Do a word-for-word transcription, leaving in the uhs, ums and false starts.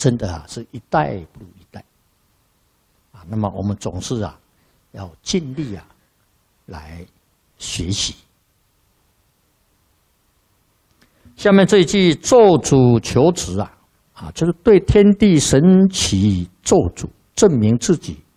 真的啊是一代不如一代啊。那么我们总是啊要尽力啊来学习。下面这一句咒诅求职啊，啊，就是对天地神起咒诅，证明自己